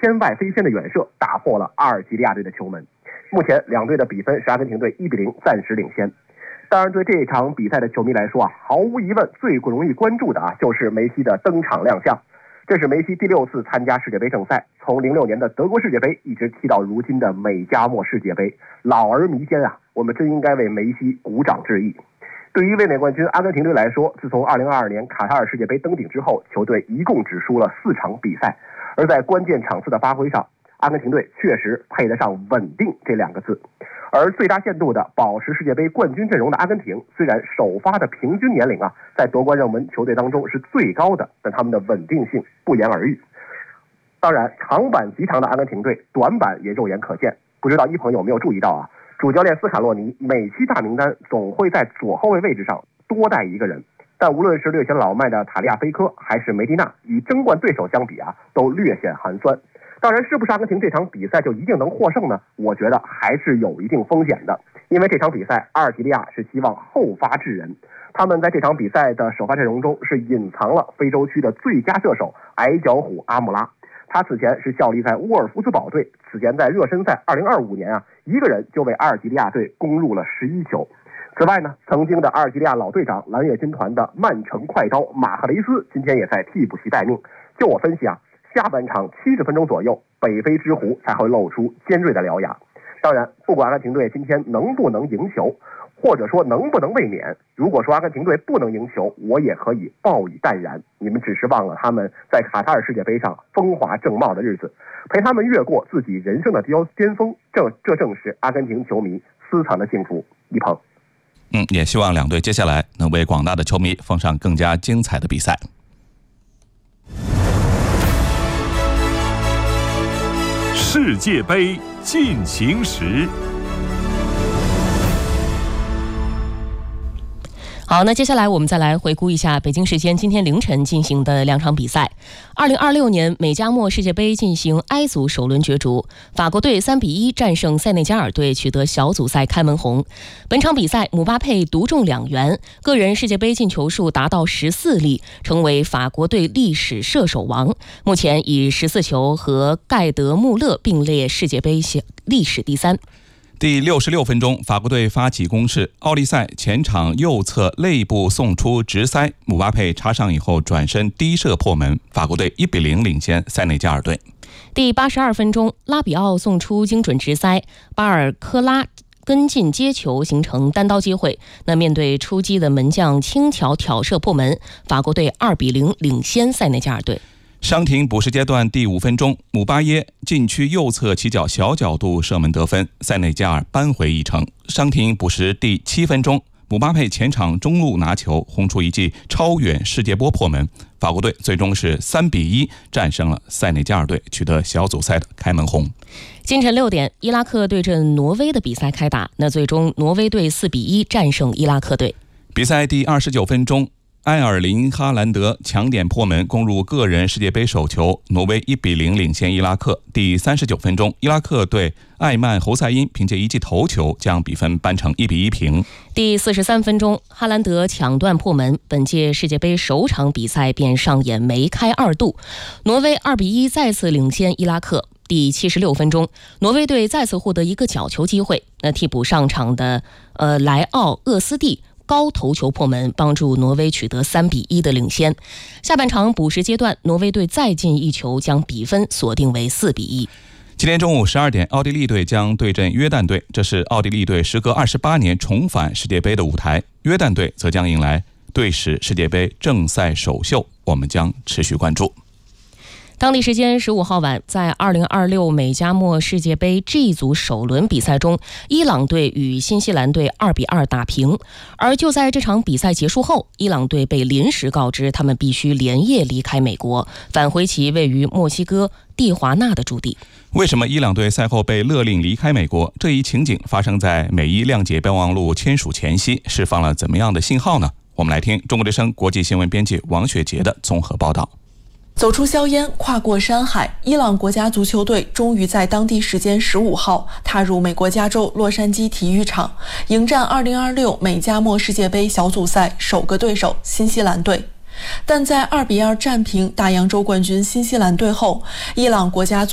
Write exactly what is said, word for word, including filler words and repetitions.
天外飞仙的远射打破了阿尔及利亚队的球门。目前两队的比分是阿根廷队一比零暂时领先。当然，对这场比赛的球迷来说啊，毫无疑问最容易关注的啊就是梅西的登场亮相。这是梅西第六次参加世界杯正赛，从零六年的德国世界杯一直踢到如今的美加墨世界杯，老而弥坚啊！我们真应该为梅西鼓掌致意。对于卫冕冠军阿根廷队来说，自从二零二二年卡塔尔世界杯登顶之后，球队一共只输了四场比赛，而在关键场次的发挥上，阿根廷队确实配得上稳定这两个字。而最大限度的保持世界杯冠军阵容的阿根廷，虽然首发的平均年龄啊，在夺冠热门球队当中是最高的，但他们的稳定性不言而喻。当然，长板极长的阿根廷队，短板也肉眼可见。不知道一朋友有没有注意到啊？主教练斯卡洛尼每期大名单总会在左后卫位置上多带一个人，但无论是略显老迈的塔利亚菲科，还是梅迪纳，与争冠对手相比啊，都略显寒酸。当然，是不是阿根廷这场比赛就一定能获胜呢？我觉得还是有一定风险的，因为这场比赛阿尔及利亚是希望后发制人，他们在这场比赛的首发阵容中是隐藏了非洲区的最佳射手矮脚虎阿姆拉。他此前是效力在沃尔夫斯堡队，此前在热身赛二零二五年啊，一个人就为阿尔及利亚队攻入了十一球。此外呢，曾经的阿尔及利亚老队长蓝月军团的曼城快刀马赫雷斯今天也在替补席待命。就我分析啊，下半场七十分钟左右，北非之狐才会露出尖锐的獠牙。当然，不管阿根廷队今天能不能赢球，或者说能不能卫冕，如果说阿根廷队不能赢球，我也可以报以淡然。你们只是忘了他们在卡塔尔世界杯上风华正茂的日子，陪他们越过自己人生的巅峰，这这正是阿根廷球迷私藏的幸福。一鹏， 嗯，也希望两队接下来能为广大的球迷奉上更加精彩的比赛。 世界杯进行时。 好，那接下来我们再来回顾一下北京时间今天凌晨进行的两场比赛。二零二六年美加墨世界杯进行 I 组首轮角逐，法国队三比一战胜塞内加尔队，取得小组赛开门红。本场比赛，姆巴佩独中两元，个人世界杯进球数达到十四粒，成为法国队历史射手王。目前以十四球和盖德穆勒并列世界杯历史第三。 第六十六分钟，法国队发起攻势，奥利塞前场右侧肋部送出直塞，姆巴佩插上以后转身低射破门，法国队一比零领先塞内加尔队。 第八十二分钟，拉比奥送出精准直塞，巴尔科拉跟进接球，形成单刀机会。那面对出击的门将轻巧挑射破门，法国队二比零领先塞内加尔队。 伤停补时阶段第五分钟，姆巴耶禁区右侧起脚小角度射门得分，塞内加尔扳回一城。伤停补时第七分钟，姆巴佩前场中路拿球轰出一记超远世界波破门，法国队最终是三比一战胜了塞内加尔队，取得小组赛的开门红。 今晨六点，伊拉克对阵挪威的比赛开打，那最终挪威队四比一战胜伊拉克队。 比赛第二十九分钟，埃尔林哈兰德抢点破门，攻入个人世界杯首球，挪威一比零领先伊拉克。第三十九分钟，伊拉克队艾曼侯赛因凭借一记头球将比分扳成一比一平。 第四十三分钟，哈兰德抢断破门，本届世界杯首场比赛便上演梅开二度，挪威二比一再次领先伊拉克。第七十六分钟，挪威队再次获得一个角球机会，那替补上场的呃莱奥厄斯蒂高头球破门，帮助挪威取得三比一的领先。下半场补时阶段，挪威队再进一球，将比分锁定为四比一。 今天中午十二点，奥地利队将对阵约旦队，这是奥地利队时隔二十八年重返世界杯的舞台。约旦队则将迎来队史世界杯正赛首秀，我们将持续关注。 当地时间十五号晚，在二零二六美加墨世界杯 G 组首轮比赛中，伊朗队与新西兰队二比二打平。而就在这场比赛结束后，伊朗队被临时告知他们必须连夜离开美国，返回其位于墨西哥蒂华纳的驻地。 为什么伊朗队赛后被勒令离开美国？这一情景发生在美伊谅解备忘录签署前夕，释放了怎么样的信号呢？我们来听中国之声国际新闻编辑王雪杰的综合报道。 走出硝烟，跨过山海，伊朗国家足球队终于在当地时间十五号踏入美国加州洛杉矶体育场，迎战二零二六美加墨世界杯小组赛首个对手新西兰队。但在二比二战平大洋洲冠军新西兰队后，伊朗国家